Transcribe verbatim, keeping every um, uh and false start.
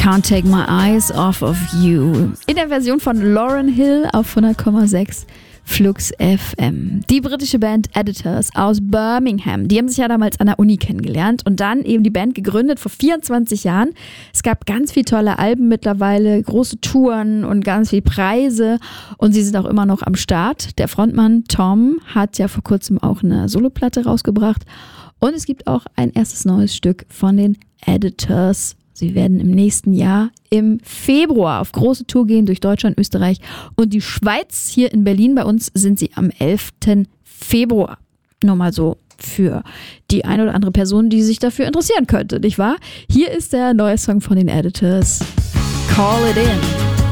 Can't Take My Eyes Off of You. In der Version von Lauryn Hill auf hundert Komma sechs Flux F M. Die britische Band Editors aus Birmingham, die haben sich ja damals an der Uni kennengelernt und dann eben die Band gegründet vor vierundzwanzig Jahren. Es gab ganz viele tolle Alben mittlerweile, große Touren und ganz viele Preise und sie sind auch immer noch am Start. Der Frontmann Tom hat ja vor kurzem auch eine Soloplatte rausgebracht und es gibt auch ein erstes neues Stück von den Editors. Sie werden im nächsten Jahr im Februar auf große Tour gehen durch Deutschland, Österreich und die Schweiz. Hier in Berlin bei uns sind sie am elften Februar. Nur mal so für die eine oder andere Person, die sich dafür interessieren könnte, nicht wahr? Hier ist der neue Song von den Editors. Call It In.